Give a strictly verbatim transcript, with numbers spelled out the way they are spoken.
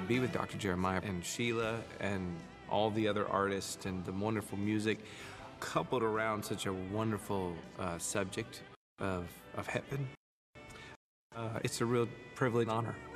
be with Doctor Jeremiah and Sheila and all the other artists and the wonderful music coupled around such a wonderful uh, subject of, of heaven. Uh, it's a real privilege and honor.